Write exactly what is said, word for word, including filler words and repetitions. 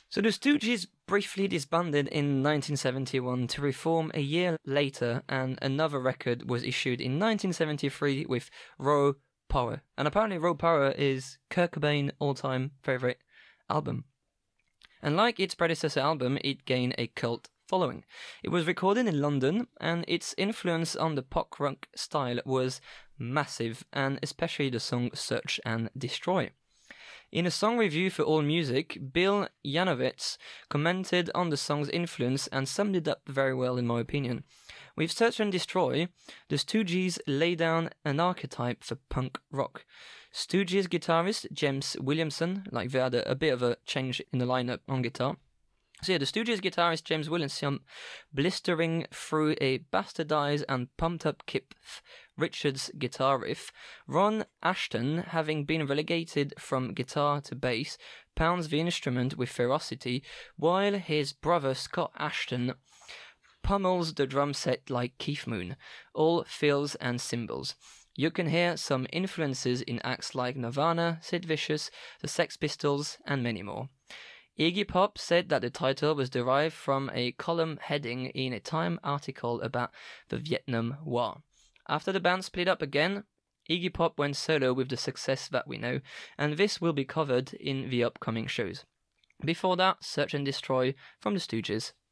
So the Stooges briefly disbanded in nineteen seventy-one to reform a year later, and another record was issued in nineteen seventy-three with Raw Power. And apparently Raw Power is Kurt Cobain's all-time favorite album. And like its predecessor album, it gained a cult following. It was recorded in London, and its influence on the pop rock style was massive, and especially the song Search and Destroy. In a song review for AllMusic, Bill Yanovitz commented on the song's influence and summed it up very well in my opinion. With Search and Destroy, the Stooges lay down an archetype for punk rock. Stooges guitarist James Williamson, like they had a, a bit of a change in the lineup on guitar. So yeah, the Stooges guitarist James Williamson blistering through a bastardized and pumped up Keith Richards guitar riff. Ron Ashton, having been relegated from guitar to bass, pounds the instrument with ferocity, while his brother Scott Ashton pummels the drum set like Keith Moon, all fills and cymbals. You can hear some influences in acts like Nirvana, Sid Vicious, the Sex Pistols, and many more. Iggy Pop said that the title was derived from a column heading in a Time article about the Vietnam War. After the band split up again, Iggy Pop went solo with the success that we know, and this will be covered in the upcoming shows. Before that, Search and Destroy from the Stooges.